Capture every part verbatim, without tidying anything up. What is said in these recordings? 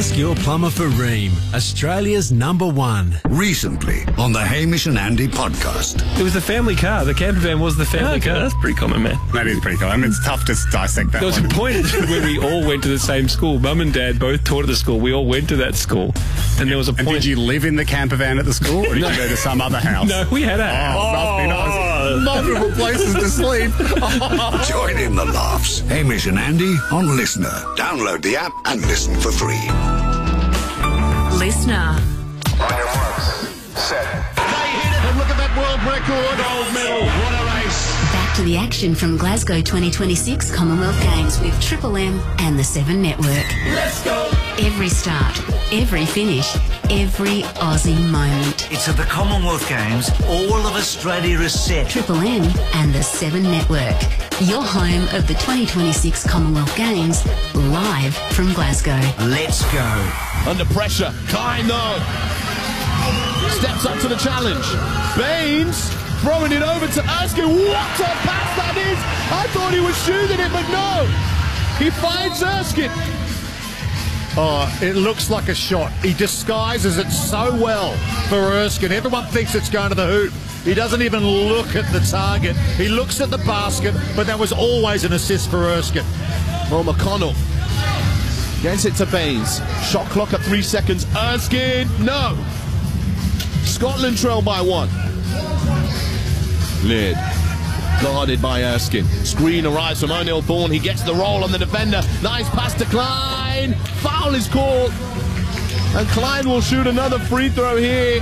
Ask your plumber for Rheem, Australia's number one. Recently on the Hamish and Andy podcast. It was the family car. The camper van was the family okay. car. That's pretty common, man. That is pretty common. I mean, it's tough to dissect that There was one. a point where we all went to the same school. Mum and Dad both taught at the school. We all went to that school. And there was a And point... did you live in the camper van at the school, or did No. you go to some other house? No, we had a house. Oh, must be nice. Multiple places to sleep. Join in the laughs. Hamish and Andy on Listener. Download the app and listen for free. Listener. On your marks, set. They hit it, and look at that world record. Gold medal, what a race. Back to the action from Glasgow twenty twenty-six Commonwealth Games with Triple M and the Seven Network. Let's go. Every start, every finish, every Aussie moment. It's at the Commonwealth Games. All of Australia is set. Triple M and the Seven Network. Your home of the twenty twenty-six Commonwealth Games, live from Glasgow. Let's go. Under pressure, Klein though steps up to the challenge. Baines throwing it over to Erskine. What a pass that is! I thought he was shooting it, but no. He finds Erskine. Oh, it looks like a shot. He disguises it so well for Erskine. Everyone thinks it's going to the hoop. He doesn't even look at the target. He looks at the basket, but that was always an assist for Erskine. Well, McConnell gets it to Baines. Shot clock at three seconds. Erskine, no. Scotland trail by one. Lid guarded by Erskine. Screen arrives from O'Neill Thorne. He gets the roll on the defender. Nice pass to Klein. Foul is called. And Klein will shoot another free throw here.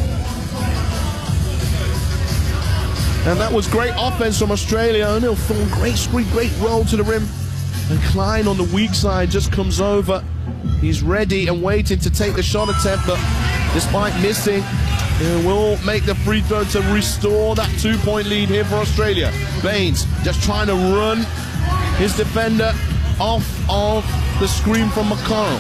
And that was great offense from Australia. O'Neill Thorne, great screen, great roll to the rim. And Klein on the weak side just comes over. He's ready and waiting to take the shot attempt, but despite missing, he will make the free throw to restore that two-point lead here for Australia. Baines just trying to run his defender off of the screen from McConnell.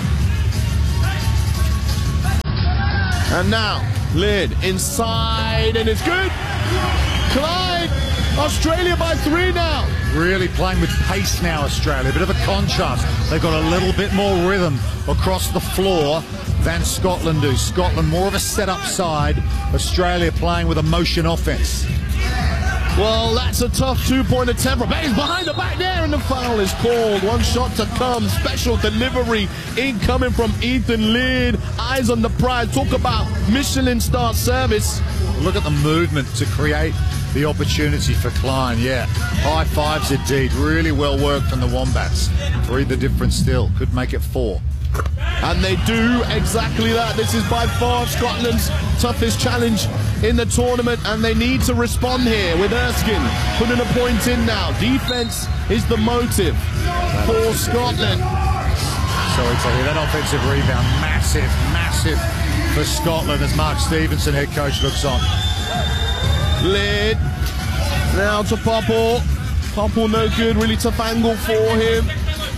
And now, Lid inside, and it's good. Klein, Australia by three now. Really playing with pace now, Australia. Bit of a contrast. They've got a little bit more rhythm across the floor than Scotland do. Scotland more of a set-up side. Australia playing with a motion offense. Well, that's a tough two-point attempt. Baines behind the back there, and the foul is called. One shot to come. Special delivery incoming from Ethan Lid. Eyes on the prize. Talk about Michelin star service. Look at the movement to create the opportunity for Klein. Yeah, high fives indeed. Really well worked from the Wombats. Three the difference still. Could make it four. And they do exactly that. This is by far Scotland's toughest challenge in the tournament, and they need to respond here with Erskine putting a point in now. Defense is the motive for Scotland. Sorry to hear that offensive rebound. Massive, massive for Scotland as Mark Stevenson, head coach, looks on. Lid now to Popple. Popple no good, really tough angle for him.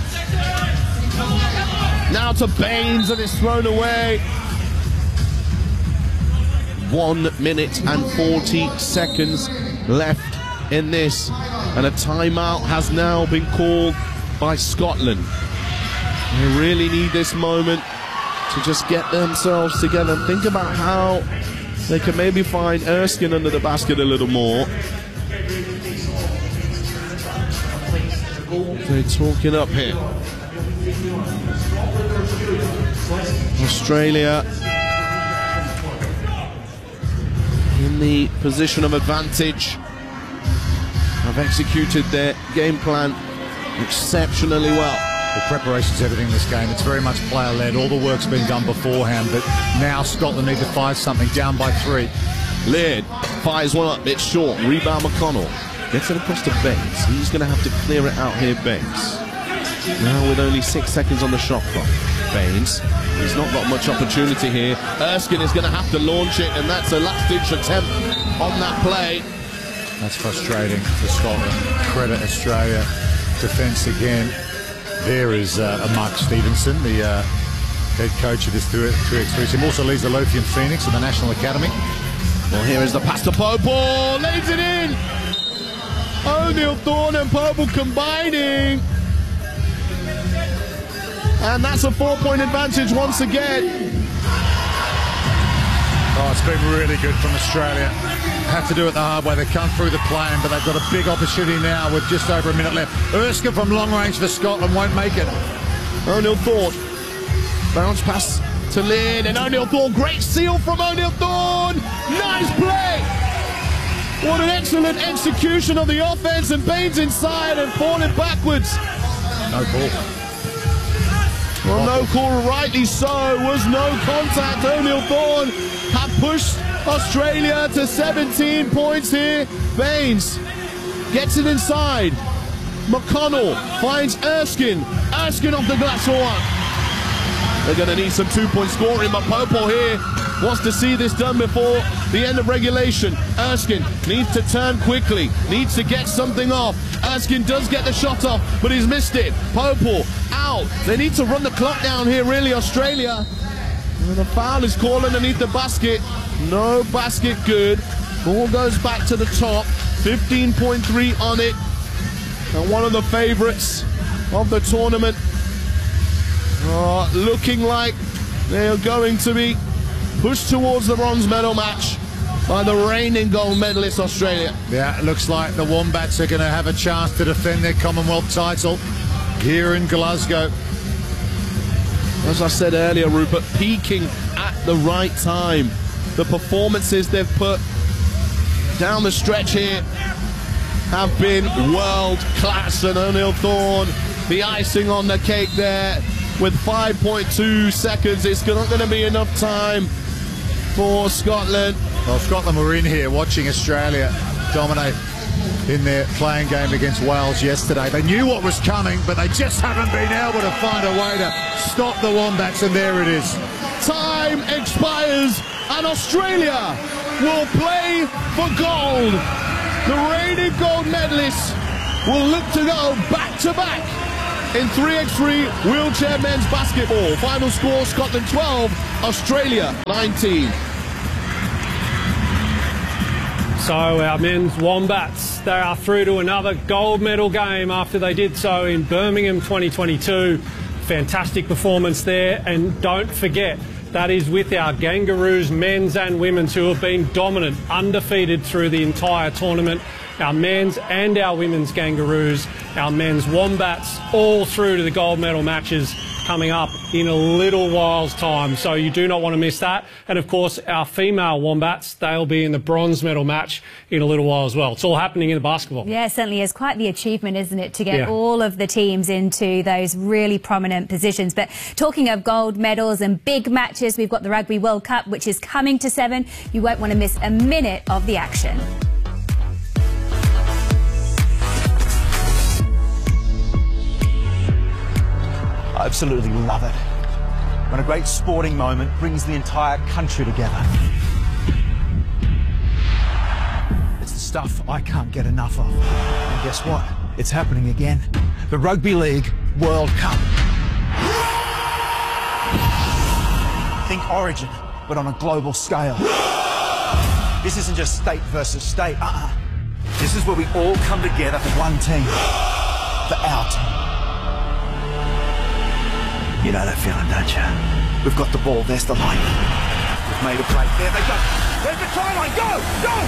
Now to Baines, and it's thrown away. One minute and forty seconds left in this, and a timeout has now been called by Scotland. They really need this moment to just get themselves together and think about how they can maybe find Erskine under the basket a little more. They're talking up here. Australia in the position of advantage have executed their game plan exceptionally well. The preparation's everything in this game. It's very much player-led. All the work's been done beforehand, but now Scotland need to find something. Down by three. Laird fires one up, it's short. Rebound McConnell. Gets it across to Baines. He's going to have to clear it out here, Baines. Now with only six seconds on the shot clock. Baines, he's not got much opportunity here. Erskine is going to have to launch it, and that's a last-ditch attempt on that play. That's frustrating for Scotland. Credit Australia. Defence again. There is uh, a Mark Stevenson, the uh, head coach of this two X three team. Also leads the Lothian Phoenix at the National Academy. Well, here is the pass to Popple. Lays it in. O'Neill Thorne and Popple combining. And that's a four-point advantage once again. Oh, it's been really good from Australia. Have to do it the hard way. They come through the plane, but they've got a big opportunity now with just over a minute left. Erskine from long range for Scotland won't make it. O'Neill Thorne. Bounce pass to Lynn, and O'Neill Thorne. Great seal from O'Neill Thorne. Nice play. What an excellent execution of the offense, and Baines inside and falling backwards. No ball. Well, no call, rightly so. Was no contact. O'Neill Thorne have pushed Australia to seventeen points here. Baines gets it inside. McConnell finds Erskine. Erskine off the glass for one. They're going to need some two-point scoring, but Popol here wants to see this done before the end of regulation. Erskine needs to turn quickly, needs to get something off. Erskine does get the shot off, but he's missed it. Popol out. They need to run the clock down here, really, Australia. And the foul is called underneath the basket. No basket good. Ball goes back to the top. fifteen point three on it. And one of the favourites of the tournament are looking like they are going to be pushed towards the bronze medal match by the reigning gold medalist Australia. Yeah, it looks like the Wombats are going to have a chance to defend their Commonwealth title here in Glasgow. As I said earlier, Rupert, peaking at the right time. The performances they've put down the stretch here have been world class, and O'Neill Thorne, the icing on the cake there with five point two seconds. It's not going to be enough time for Scotland. Well, Scotland were in here watching Australia dominate in their playing game against Wales yesterday. They knew what was coming, but they just haven't been able to find a way to stop the Wombats, and there it is. Time expires, and Australia will play for gold. The reigning gold medalists will look to go back-to-back in three by three wheelchair men's basketball. Final score, Scotland twelve, Australia nineteen. So our men's Wombats, they are through to another gold medal game after they did so in Birmingham twenty twenty-two. Fantastic performance there, and don't forget, that is with our Kangaroos, men's and women's, who have been dominant, undefeated through the entire tournament. Our men's and our women's Kangaroos, our men's Wombats, all through to the gold medal matches coming up in a little while's time. So you do not want to miss that. And of course, our female Wombats, they'll be in the bronze medal match in a little while as well. It's all happening in the basketball. Yeah, it certainly is. Quite the achievement, isn't it, to get Yeah. all of the teams into those really prominent positions. But talking of gold medals and big matches, we've got the Rugby World Cup, which is coming to Seven. You won't want to miss a minute of the action. I absolutely love it. When a great sporting moment brings the entire country together. It's the stuff I can't get enough of. And guess what? It's happening again. The Rugby League World Cup. Think Origin, but on a global scale. This isn't just state versus state. Uh-uh. This is where we all come together for one team. For our team. You know that feeling, don't you? We've got the ball, there's the line. We've made a break. There they go. There's the try line. Go! Go!